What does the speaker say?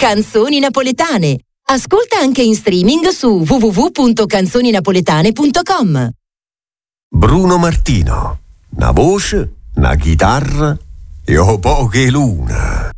Canzoni napoletane. Ascolta anche in streaming su www.canzoninapoletane.com. Bruno Martino, una voce, una chitarra e poche luna.